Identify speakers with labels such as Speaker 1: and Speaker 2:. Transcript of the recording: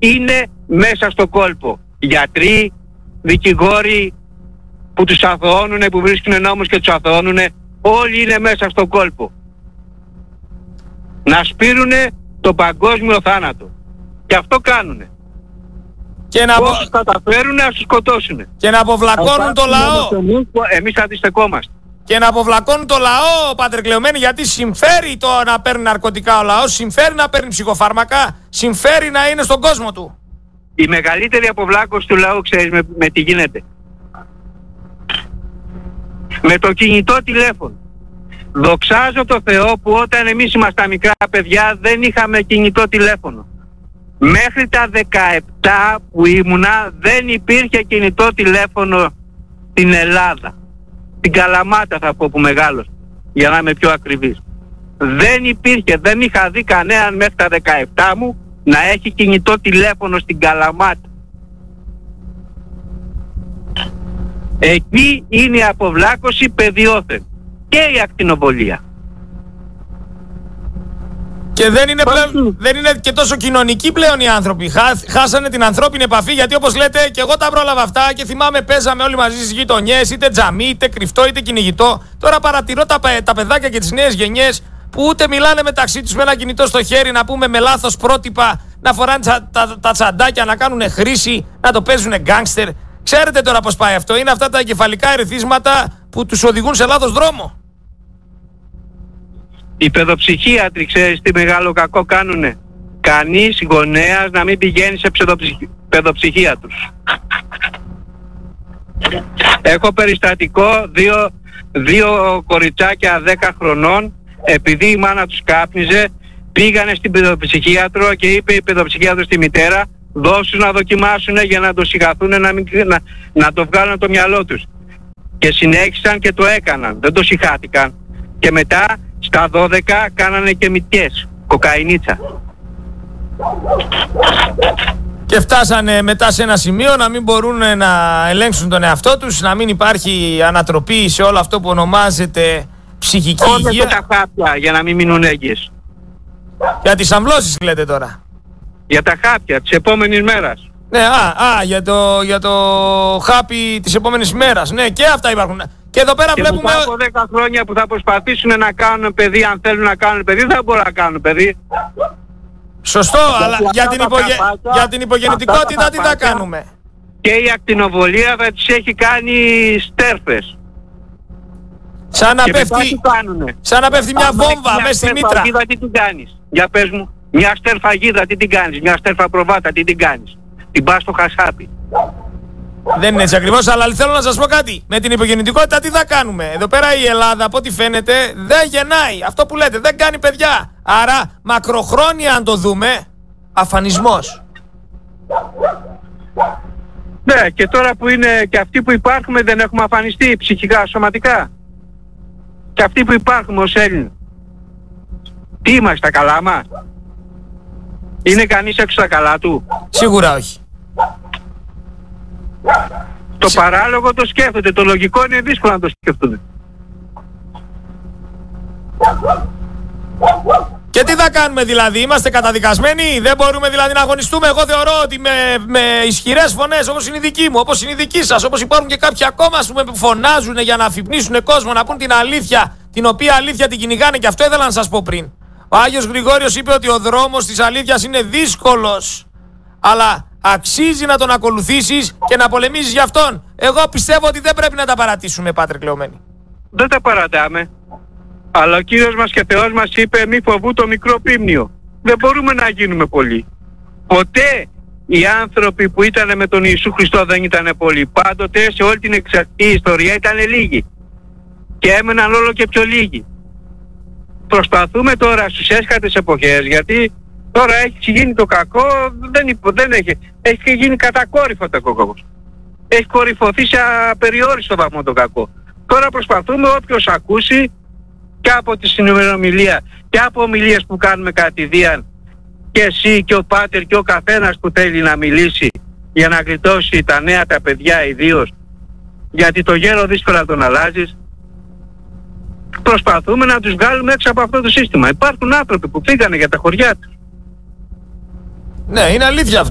Speaker 1: είναι μέσα στο κόλπο. Γιατροί, δικηγόροι που τους αθωώνουνε, που βρίσκουν νόμους και τους αθωώνουνε, όλοι είναι μέσα στο κόλπο. Να σπείρουνε το παγκόσμιο θάνατο. Και αυτό κάνουνε.
Speaker 2: Και
Speaker 1: όσους καταφέρουνε να τους σκοτώσουνε.
Speaker 2: Και να αποβλακώνουν το λαό.
Speaker 1: Εμείς αντιστεκόμαστε.
Speaker 2: Και να αποβλακώνουν το λαό, Πάτερ Κλεωμένη, γιατί συμφέρει το να παίρνει ναρκωτικά ο λαός, συμφέρει να παίρνει ψυχοφάρμακα, συμφέρει να είναι στον κόσμο του.
Speaker 1: Η μεγαλύτερη αποβλάκωση του λαού, ξέρεις με τι γίνεται? Με το κινητό τηλέφωνο. Δοξάζω το Θεό που όταν εμείς ήμασταν μικρά παιδιά δεν είχαμε κινητό τηλέφωνο. Μέχρι τα 17 που ήμουνα δεν υπήρχε κινητό τηλέφωνο στην Ελλάδα. Στην Καλαμάτα θα πω που μεγάλος, για να είμαι πιο ακριβής. Δεν υπήρχε, δεν είχα δει κανέναν μέχρι τα 17 μου να έχει κινητό τηλέφωνο στην Καλαμάτα. Εκεί είναι η αποβλάκωση παιδιώθεν και η ακτινοβολία.
Speaker 2: Και δεν είναι και τόσο κοινωνικοί πλέον οι άνθρωποι. Χάσανε την ανθρώπινη επαφή, γιατί όπως λέτε και εγώ τα πρόλαβα αυτά και θυμάμαι παίζαμε όλοι μαζί στις γειτονιές, είτε τζαμί, είτε κρυφτό, είτε κυνηγητό. Τώρα παρατηρώ τα παιδάκια και τις νέες γενιές που ούτε μιλάνε μεταξύ τους με ένα κινητό στο χέρι, να πούμε με λάθος πρότυπα, να φοράνε τα τσαντάκια, να κάνουν χρήση, να το παίζουν γκάνγκστερ. Ξέρετε τώρα πώς πάει αυτό. Είναι αυτά τα εγκεφαλικά ερεθίσματα που τους οδηγούν σε λάθος δρόμο.
Speaker 1: Οι παιδοψυχίατροι, ξέρεις τι μεγάλο κακό κάνουνε? Κανείς γονέας να μην πηγαίνει σε παιδοψυχίατρους. Έχω περιστατικό, δύο κοριτσάκια 10 χρονών, επειδή η μάνα τους κάπνιζε, πήγανε στην παιδοψυχίατρο και είπε η παιδοψυχίατρο στη μητέρα, δώσους να δοκιμάσουν για να το συγχαθούν, να το βγάλουν το μυαλό τους. Και συνέχισαν και το έκαναν, δεν το συγχάθηκαν. Και μετά στα 12 κάνανε και μυτιές, κοκαϊνίτσα.
Speaker 2: Και φτάσανε μετά σε ένα σημείο να μην μπορούν να ελέγξουν τον εαυτό τους, να μην υπάρχει ανατροπή σε όλο αυτό που ονομάζεται ψυχική υγεία.
Speaker 1: Όλα τα χάπια για να μην μείνουν έγκυες.
Speaker 2: Για τις αμβλώσεις λέτε τώρα?
Speaker 1: Για τα χάπια της επόμενης μέρας.
Speaker 2: Ναι, για το χάπι της επόμενης μέρας. Ναι, και αυτά υπάρχουν. Και εδώ πέρα
Speaker 1: και
Speaker 2: βλέπουμε...
Speaker 1: μετά από 10 χρόνια που θα προσπαθήσουν να κάνουν παιδί, αν θέλουν να κάνουν παιδί, δεν θα μπορούν να κάνουν παιδί.
Speaker 2: Σωστό, αλλά για την υπογεννητικότητα τι θα κάνουμε?
Speaker 1: Και η ακτινοβολία θα τις έχει κάνει στέρφες.
Speaker 2: Σαν να πέφτει μια βόμβα μέσα στη μήτρα.
Speaker 1: Μια τι την κάνεις? Για πες μου. Μια στερφαγίδα τι την κάνεις? Μια στέρφα προβάτα τι την κάνεις? Την πας στο χασάπι.
Speaker 2: Δεν είναι έτσι ακριβώς, αλλά θέλω να σας πω κάτι. Με την υπογεννητικότητα τι θα κάνουμε? Εδώ πέρα η Ελλάδα, από ό,τι φαίνεται, δεν γεννάει. Αυτό που λέτε, δεν κάνει παιδιά. Άρα, μακροχρόνια αν το δούμε, αφανισμός.
Speaker 1: Ναι, και τώρα που είναι και αυτοί που υπάρχουμε δεν έχουμε αφανιστεί ψυχικά, σωματικά. Και αυτοί που υπάρχουμε ως Έλληνες. Τι είμαστε, τα καλά μας? Είναι κανείς έξω τα καλά του?
Speaker 2: Σίγουρα όχι.
Speaker 1: Το παράλογο το σκέφτεται, το λογικό είναι δύσκολο να το σκεφτούν.
Speaker 2: Και τι θα κάνουμε δηλαδή? Είμαστε καταδικασμένοι? Δεν μπορούμε δηλαδή να αγωνιστούμε? Εγώ θεωρώ ότι με ισχυρές φωνές όπως είναι η δική μου, όπως είναι η δική σας, όπως υπάρχουν και κάποιοι ακόμα που φωνάζουν για να αφυπνίσουν κόσμο, να πούν την αλήθεια, την οποία αλήθεια την κυνηγάνε, και αυτό ήθελα να σας πω πριν. Ο Άγιος Γρηγόριος είπε ότι ο δρόμος της αλήθειας είναι δύσκολος, αλλά αξίζει να τον ακολουθήσεις και να πολεμήσεις για αυτόν. Εγώ πιστεύω ότι δεν πρέπει να τα παρατήσουμε, Πάτρε Κλεωμένη.
Speaker 1: Δεν τα παρατάμε. Αλλά ο Κύριος μας και Θεός μας είπε μη φοβού το μικρό πίμνιο. Δεν μπορούμε να γίνουμε πολλοί. Ποτέ οι άνθρωποι που ήταν με τον Ιησού Χριστό δεν ήταν πολλοί. Πάντοτε σε όλη την εξαρτή ιστορία ήταν λίγοι. Και έμεναν όλο και πιο λίγοι. Προσπαθούμε τώρα στις έσχατες εποχές, γιατί τώρα έχει γίνει το κακό, έχει γίνει κατακόρυφο το κακό. Έχει κορυφωθεί σε απεριόριστο βαθμό το κακό. Τώρα προσπαθούμε όποιος ακούσει και από τη συνομιλία και από ομιλίες που κάνουμε κατηδίαν, και εσύ και ο Πάτερ και ο καθένας που θέλει να μιλήσει για να γλιτώσει τα νέα, τα παιδιά ιδίως, γιατί το γέρο δύσκολα τον αλλάζεις. Προσπαθούμε να τους βγάλουμε έξω από αυτό το σύστημα. Υπάρχουν άνθρωποι που φύγανε για τα χωριά τους.
Speaker 2: Ναι, είναι αλήθεια αυτό.